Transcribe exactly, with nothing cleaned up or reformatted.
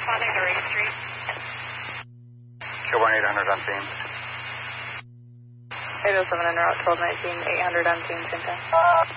Father Dory Street. Kilburn eight hundred on Thames. eight oh seven en route twelve nineteen, eight hundred on Thames, same time.